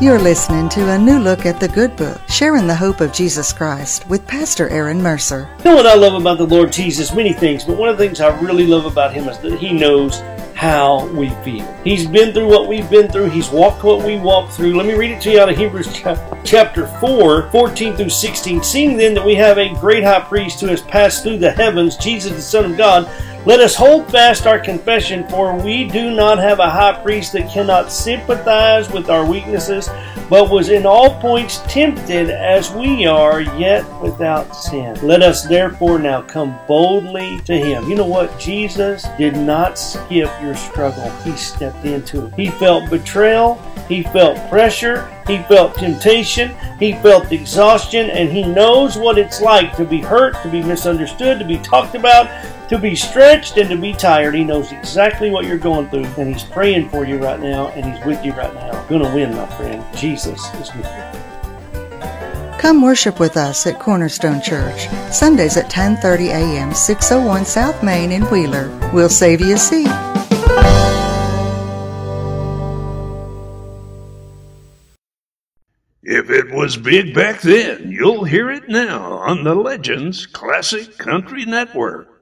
You're listening to a new look at the Good Book, sharing the hope of Jesus Christ with Pastor Aaron Mercer. You know what I love about the Lord Jesus? Many things, but one of the things I really love about Him is that He knows how we feel. He's been through what we've been through. He's walked what we walked through. Let me read it to you out of Hebrews chapter 4, 14 through 16. Seeing then that we have a great high priest who has passed through the heavens, Jesus the Son of God, let us hold fast our confession, for we do not have a high priest that cannot sympathize with our weaknesses, but was in all points tempted as we are, yet without sin. Let us therefore now come boldly to Him. You know what? Jesus did not skip your struggle. He stepped into it. He felt betrayal. He felt pressure. He felt temptation. He felt exhaustion. And He knows what it's like to be hurt, to be misunderstood, to be talked about, to be stretched, and to be tired. He knows exactly what you're going through. And He's praying for you right now. And He's with you right now. You're going to win, my friend. Jesus is with you. Come worship with us at Cornerstone Church, Sundays at 10:30 a.m., 601 South Main in Wheeler. We'll save you a seat. If it was big back then, you'll hear it now on the Legends Classic Country Network.